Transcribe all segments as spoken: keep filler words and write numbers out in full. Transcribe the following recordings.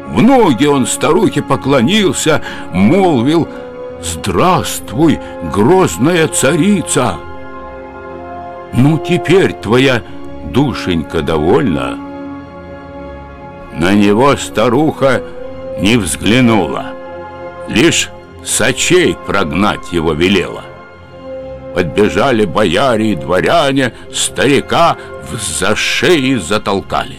В ноги он старухе поклонился, молвил: «Здравствуй, грозная царица! Ну, теперь твоя душенька довольна?» На него старуха не взглянула, лишь с очей прогнать его велела. Подбежали бояре и дворяне, старика за шеи затолкали.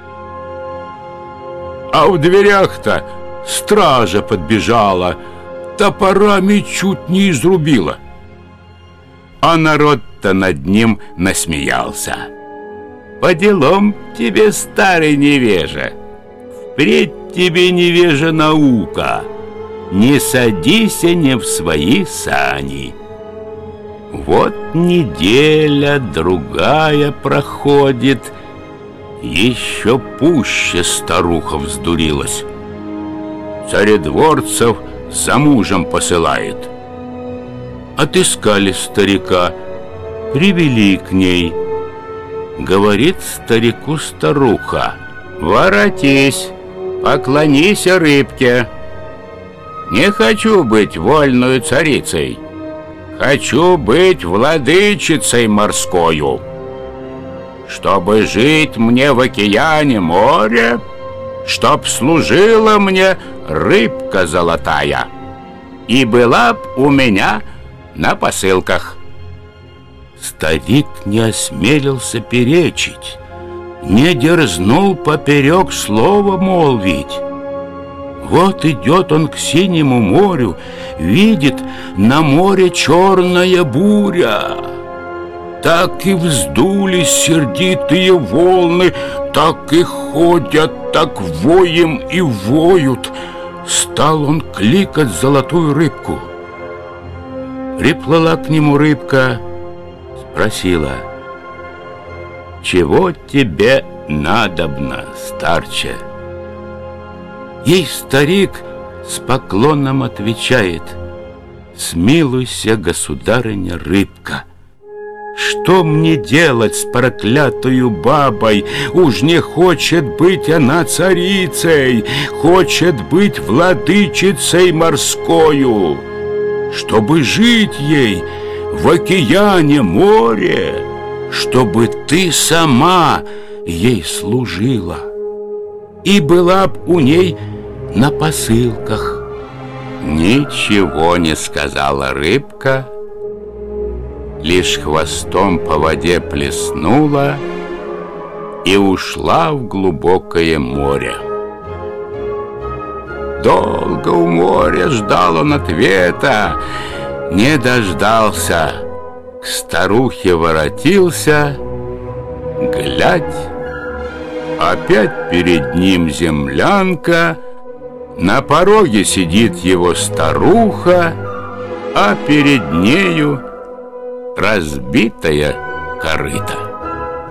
А в дверях-то стража подбежала, топорами чуть не изрубила. А народ-то над ним насмеялся. «По делам тебе, старый невежа, впредь тебе, невежа, наука, не садися не в свои сани». Вот неделя, другая проходит, еще пуще старуха вздурилась. Царедворцев за мужем посылает. Отыскали старика, привели к ней. Говорит старику старуха: «Воротись, поклонись рыбке. Не хочу быть вольную царицей, хочу быть владычицей морскою. Чтобы жить мне в океане море, чтоб служила мне рыбка золотая и была б у меня на посылках». Старик не осмелился перечить, не дерзнул поперек слова молвить. Вот идет он к синему морю, видит на море черная буря. Так и вздулись сердитые волны, так и ходят, так воем и воют. Стал он кликать золотую рыбку. Приплыла к нему рыбка, спросила: «Чего тебе надобно, старче?» Ей старик с поклоном отвечает: «Смилуйся, государыня рыбка, что мне делать с проклятою бабой? Уж не хочет быть она царицей, хочет быть владычицей морскою. Чтобы жить ей в океане море, чтобы ты сама ей служила и была б у ней на посылках». Ничего не сказала рыбка, лишь хвостом по воде плеснула и ушла в глубокое море. Долго у моря ждал он ответа, не дождался. К старухе воротился, глядь, опять перед ним землянка, на пороге сидит его старуха, а перед нею разбитая корыта.